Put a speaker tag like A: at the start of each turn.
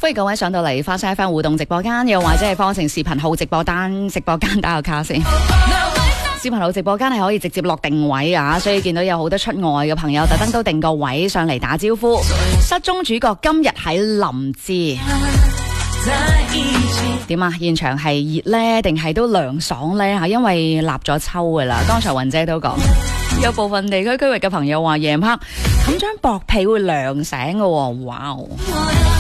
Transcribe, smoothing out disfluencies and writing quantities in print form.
A: 歡迎各位上到嚟花西 FM 互動直播間，又或者係方程視頻號直播間打個卡先。視頻號直播間係可以直接落定位啊，所以見到有好多出外嘅朋友特登都定個位上嚟打招呼。失蹤主角今日喺林芝，點啊？現場係熱呢定係都涼爽呢？嚇，因為立咗秋噶啦。剛才雲姐都講，有部分地區域嘅朋友話夜晚黑冚張薄被會涼醒嘅喎，哇！